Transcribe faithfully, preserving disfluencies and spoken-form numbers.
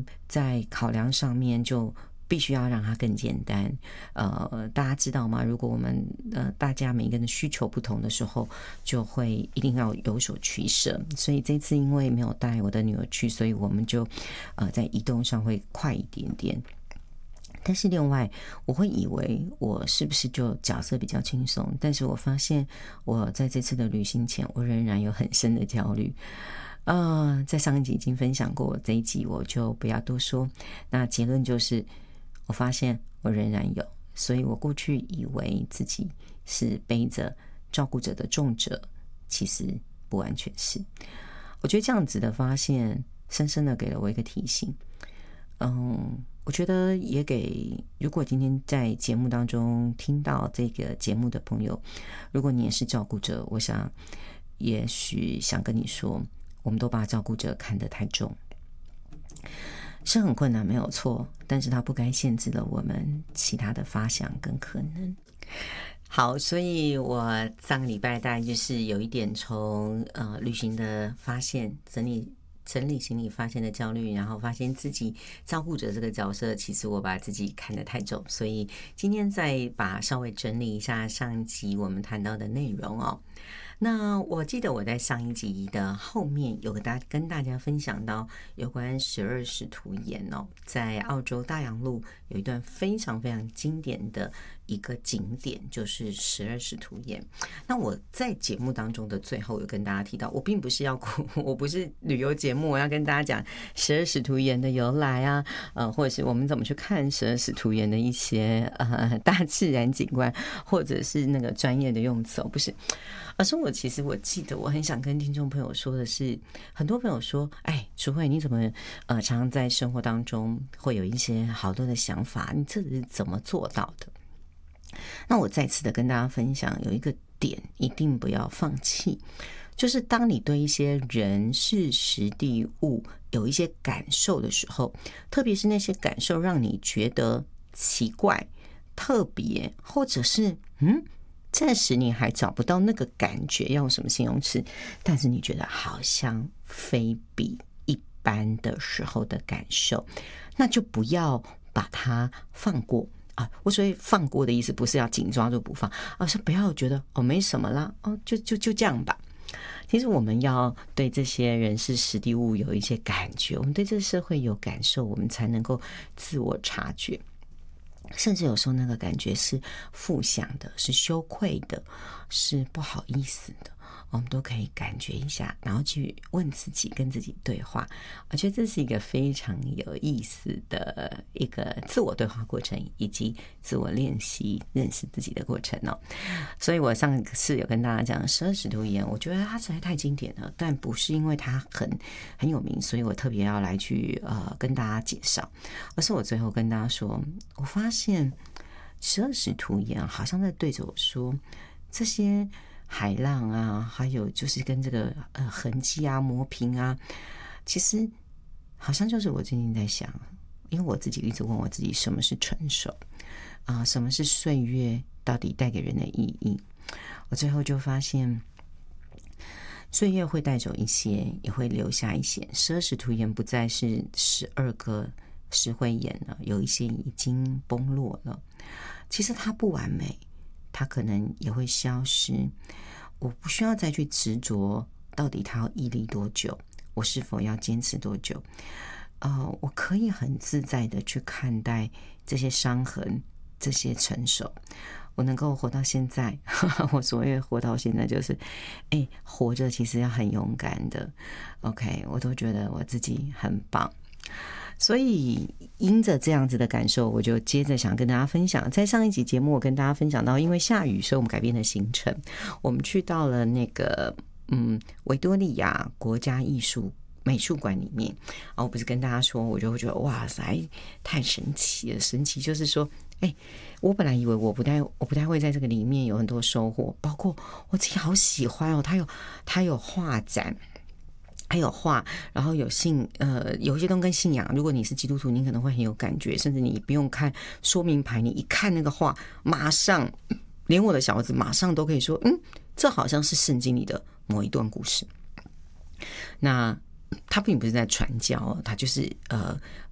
们在考量上面就必须要让它更简单。呃，大家知道吗？如果我们呃大家每个人的需求不同的时候，就会一定要有所取舍。所以这次因为没有带我的女儿去，所以我们就呃在移动上会快一点点。但是另外，我会以为我是不是就角色比较轻松？但是我发现我在这次的旅行前，我仍然有很深的焦虑。呃，在上一集已经分享过，这一集我就不要多说。那结论就是，我发现我仍然有，所以我过去以为自己是背着照顾者的重责，其实不完全是。我觉得这样子的发现，深深的给了我一个提醒。嗯，我觉得也给如果今天在节目当中听到这个节目的朋友，如果你也是照顾者，我想也许想跟你说，我们都把照顾者看得太重，是很困难没有错，但是它不该限制了我们其他的发想跟可能。好，所以我上个礼拜大概就是有一点从呃旅行的发现整理整理行李发现的焦虑，然后发现自己照顾者这个角色，其实我把自己看得太重，所以今天再把稍微整理一下上一集我们谈到的内容哦。那我记得我在上一集的后面有个大跟大家分享到有关十二使徒岩哦，在澳洲大洋路有一段非常非常经典的一个景点，就是十二使徒岩。那我在节目当中的最后有跟大家提到，我并不是要我不是旅游节目，我要跟大家讲十二使徒岩的由来啊，呃，或者是我们怎么去看十二使徒岩的一些呃大自然景观，或者是那个专业的用词，不是。而是我其实我记得我很想跟听众朋友说的是，很多朋友说，哎，淑慧你怎么呃常常在生活当中会有一些好多的想法，你这是怎么做到的？那我再次的跟大家分享，有一个点一定不要放弃，就是当你对一些人事时地物有一些感受的时候，特别是那些感受让你觉得奇怪、特别，或者是嗯暂时你还找不到那个感觉要用什么形容词，但是你觉得好像非比一般的时候的感受，那就不要把它放过啊！我所谓放过的意思不是要紧抓住不放，而是不要觉得哦没什么啦，哦就就就这样吧。其实我们要对这些人事实地物有一些感觉，我们对这个社会有感受，我们才能够自我察觉。甚至有时候那个感觉是负向的，是羞愧的，是不好意思的，我们都可以感觉一下，然后去问自己，跟自己对话。我觉得这是一个非常有意思的一个自我对话过程，以及自我练习认识自己的过程哦。所以我上次有跟大家讲十二使徒岩，我觉得它实在太经典了，但不是因为它很很有名，所以我特别要来去呃跟大家介绍，而是我最后跟大家说，我发现十二使徒岩好像在对着我说，这些海浪啊，还有就是跟这个呃痕迹啊、磨平啊，其实好像就是我最近在想，因为我自己一直问我自己，什么是成熟啊、呃？什么是岁月到底带给人的意义？我最后就发现，岁月会带走一些，也会留下一些。十二使徒岩不再是十二个石灰岩了，有一些已经崩落了。其实它不完美，它可能也会消失。我不需要再去执着到底它要屹立多久，我是否要坚持多久。呃，我可以很自在的去看待这些伤痕，这些成熟。我能够活到现在，我所谓活到现在就是哎，活着其实要很勇敢的。 OK， 我都觉得我自己很棒。所以因着这样子的感受，我就接着想跟大家分享。在上一集节目我跟大家分享到，因为下雨，所以我们改变了行程，我们去到了那个嗯维多利亚国家艺术美术馆里面啊。我不是跟大家说，我就会觉得哇塞太神奇了。神奇就是说哎，我本来以为我不太我不太会在这个里面有很多收获，包括我自己好喜欢哦，它有它有画展，还有画，然后有信呃，有一些东西跟信仰，如果你是基督徒，你可能会很有感觉，甚至你不用看说明牌，你一看那个画，马上连我的小儿子马上都可以说，嗯，这好像是圣经里的某一段故事。那他并不是在传教，他就是呃